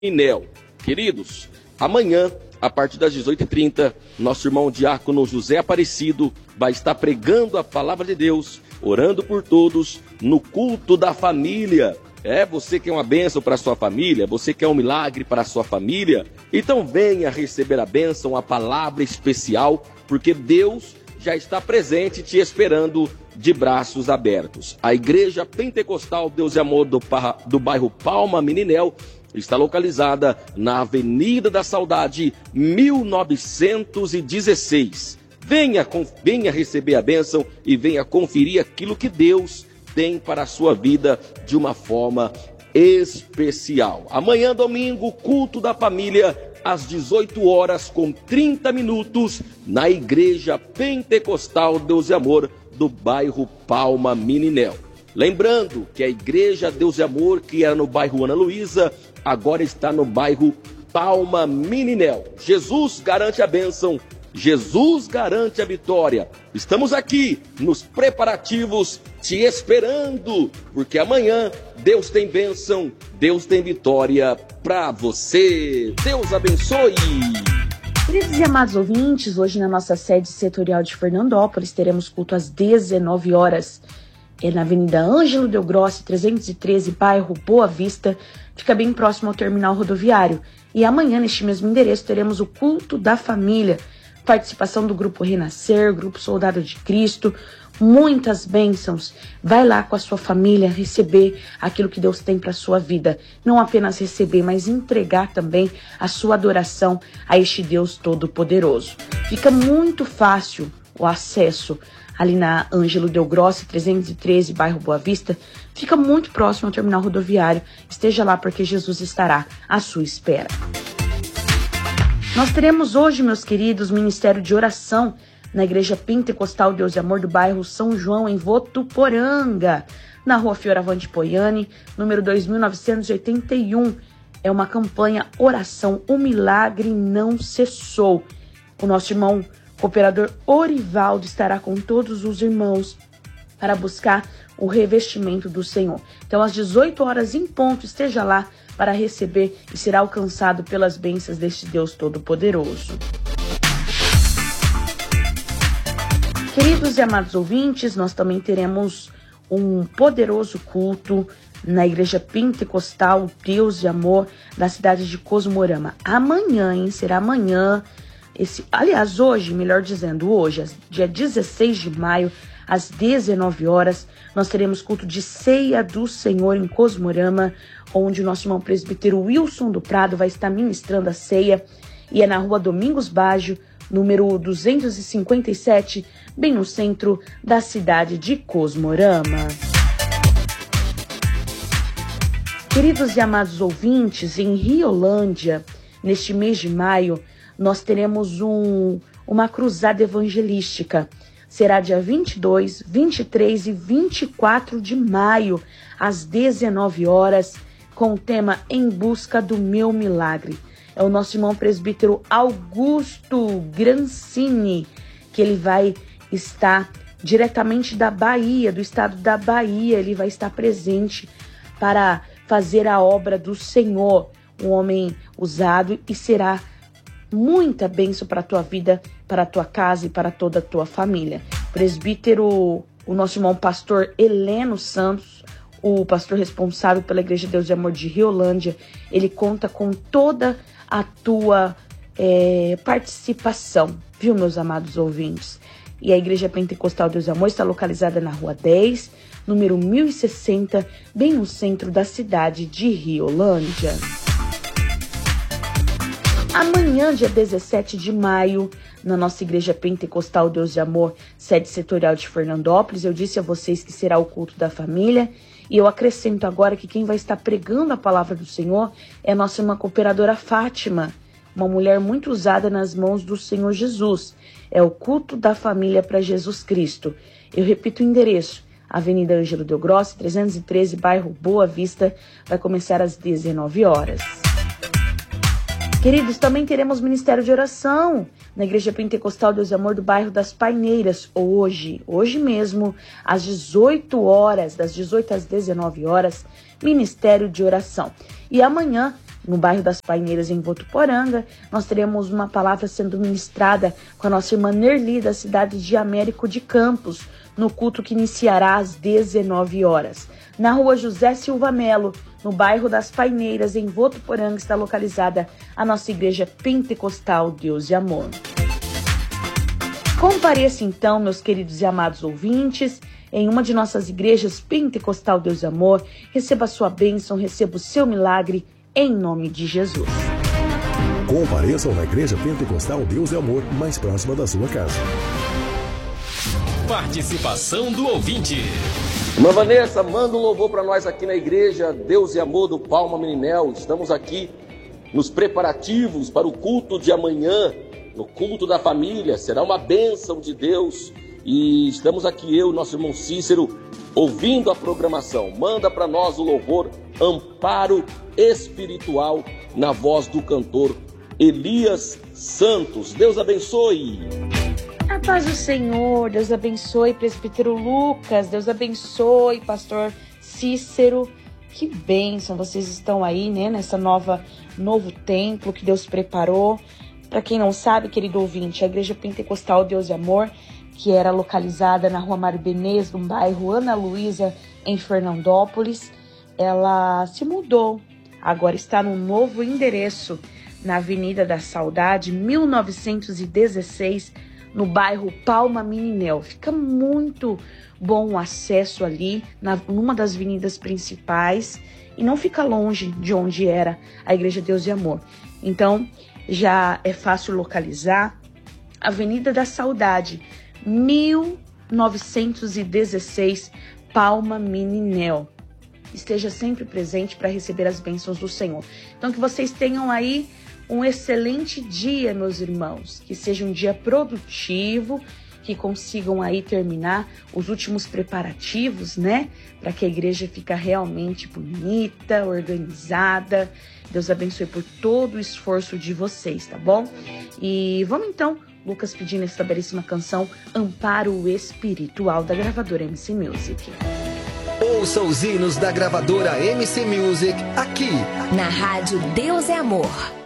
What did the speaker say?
Inel. Queridos, amanhã, a partir das 18h30, nosso irmão diácono José Aparecido vai estar pregando a palavra de Deus, orando por todos, no culto da família. Você quer uma bênção para a sua família? Você quer um milagre para a sua família? Então venha receber a bênção, a palavra especial, porque Deus já está presente te esperando de braços abertos. A Igreja Pentecostal Deus e Amor do bairro Palma Meninel está localizada na Avenida da Saudade, 1916. Venha receber a bênção e venha conferir aquilo que Deus tem para a sua vida de uma forma especial. Amanhã, domingo, culto da família, às 18h30, na Igreja Pentecostal Deus e Amor do bairro Palma Meninel. Lembrando que a Igreja Deus e Amor, que era no bairro Ana Luísa, agora está no bairro Palma Meninel. Jesus garante a bênção, Jesus garante a vitória. Estamos aqui nos preparativos, te esperando, porque amanhã Deus tem bênção, Deus tem vitória para você. Deus abençoe. Queridos e amados ouvintes, hoje na nossa sede setorial de Fernandópolis teremos culto às 19 horas. É na Avenida Ângelo Del Grossi, 313, bairro Boa Vista, fica bem próximo ao terminal rodoviário. E amanhã, neste mesmo endereço, teremos o culto da família, participação do Grupo Renascer, Grupo Soldado de Cristo, muitas bênçãos. Vai lá com a sua família receber aquilo que Deus tem para a sua vida. Não apenas receber, mas entregar também a sua adoração a este Deus Todo-Poderoso. Fica muito fácil o acesso ali na Ângelo Del Grossi, 313, bairro Boa Vista, fica muito próximo ao terminal rodoviário. Esteja lá porque Jesus estará à sua espera. Nós teremos hoje, meus queridos, ministério de oração na Igreja Pentecostal Deus e Amor do bairro São João, em Votuporanga, na rua Fioravante Poiani, número 2981. É uma campanha Oração, o Milagre Não Cessou. O nosso irmão cooperador Orivaldo estará com todos os irmãos para buscar o revestimento do Senhor. Então, às 18 horas em ponto, esteja lá para receber e será alcançado pelas bênçãos deste Deus Todo-Poderoso. Queridos e amados ouvintes, nós também teremos um poderoso culto na Igreja Pentecostal Deus e Amor da cidade de Cosmorama. Amanhã, será amanhã. Hoje, melhor dizendo, hoje, dia 16 de maio, às 19 horas, nós teremos culto de ceia do Senhor em Cosmorama, onde o nosso irmão presbítero Wilson do Prado vai estar ministrando a ceia, e é na rua Domingos Baggio, número 257, bem no centro da cidade de Cosmorama. Queridos e amados ouvintes, em Riolândia, neste mês de maio, nós teremos uma cruzada evangelística. Será dia 22, 23 e 24 de maio, às 19 horas, com o tema Em Busca do Meu Milagre. É o nosso irmão presbítero Augusto Grancini, que ele vai estar diretamente da Bahia, do estado da Bahia. Ele vai estar presente para fazer a obra do Senhor, um homem usado, e será muita bênção para a tua vida, para a tua casa e para toda a tua família. Presbítero, o nosso irmão pastor Heleno Santos, o pastor responsável pela Igreja Deus e Amor de Riolândia, ele conta com toda a tua participação, viu, meus amados ouvintes? E a Igreja Pentecostal Deus e Amor está localizada na Rua 10, número 1060, bem no centro da cidade de Riolândia. Amanhã, dia 17 de maio, na nossa Igreja Pentecostal Deus e Amor, sede setorial de Fernandópolis, eu disse a vocês que será o culto da família, e eu acrescento agora que quem vai estar pregando a palavra do Senhor é a nossa irmã cooperadora Fátima, uma mulher muito usada nas mãos do Senhor Jesus. É o culto da família para Jesus Cristo. Eu repito o endereço: Avenida Ângelo Del Grossi, 313, bairro Boa Vista, vai começar às 19 horas. Queridos, também teremos ministério de oração na Igreja Pentecostal Deus e Amor do bairro das Paineiras, hoje mesmo, às 18 horas, das 18 às 19 horas, ministério de oração. E amanhã no bairro das Paineiras, em Votuporanga, nós teremos uma palavra sendo ministrada com a nossa irmã Nerli, da cidade de Américo de Campos, no culto que iniciará às 19 horas. Na rua José Silva Melo, no bairro das Paineiras, em Votuporanga, está localizada a nossa igreja pentecostal Deus e Amor. Compareça então, meus queridos e amados ouvintes, em uma de nossas igrejas pentecostal Deus e Amor, receba a sua bênção, receba o seu milagre, em nome de Jesus. Compareçam na Igreja Pentecostal Deus e Amor, mais próxima da sua casa. Participação do ouvinte. Irmã Vanessa, manda um louvor para nós aqui na Igreja Deus e Amor do Palma Meninel. Estamos aqui nos preparativos para o culto de amanhã, no culto da família. Será uma bênção de Deus. E estamos aqui, eu e nosso irmão Cícero, ouvindo a programação. Manda para nós o louvor Amparo Espiritual, na voz do cantor Elias Santos. Deus abençoe. A paz do Senhor, Deus abençoe presbítero Lucas, Deus abençoe pastor Cícero. Que bênção, vocês estão aí, né, nessa novo templo que Deus preparou. Para quem não sabe, querido ouvinte, a Igreja Pentecostal Deus e Amor, que era localizada na rua Mário Benez, no bairro Ana Luísa, em Fernandópolis, ela se mudou. Agora está num novo endereço, na Avenida da Saudade, 1916, no bairro Palma Meninel. Fica muito bom o acesso ali, numa das avenidas principais, e não fica longe de onde era a Igreja Deus e Amor. Então, já é fácil localizar. Avenida da Saudade, 1916, Palma Meninel. Esteja sempre presente para receber as bênçãos do Senhor. Então, que vocês tenham aí um excelente dia, meus irmãos. Que seja um dia produtivo, que consigam aí terminar os últimos preparativos, né? Para que a igreja fique realmente bonita, organizada. Deus abençoe por todo o esforço de vocês, tá bom? E vamos então, Lucas pedindo essa belíssima canção, Amparo Espiritual, da gravadora MC Music. Ouça os hinos da gravadora MC Music aqui na Rádio Deus é Amor.